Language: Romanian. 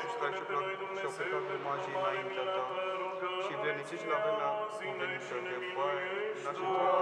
și străciurilor și au plecat grumajii înaintea ta. Și vredniciți la vremea cuvenită de baie, în așa